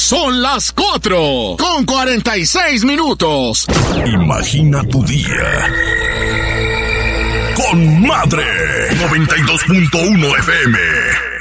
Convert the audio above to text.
Son las 4:46. Imagina tu día con Madre 92.1 FM.